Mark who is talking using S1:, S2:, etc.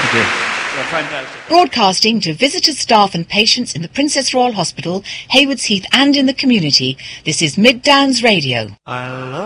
S1: you.
S2: You're fantastic.
S3: Broadcasting to visitors, staff and patients in the Princess Royal Hospital, Haywards Heath and in the community, this is Mid Downs Radio.
S2: I love